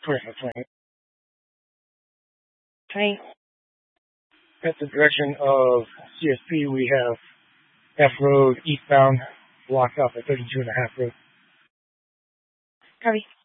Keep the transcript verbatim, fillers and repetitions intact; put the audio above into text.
twenty-five twenty. twenty. At the direction of C S P, we have F Road eastbound blocked off at thirty-two and a half road. Copy.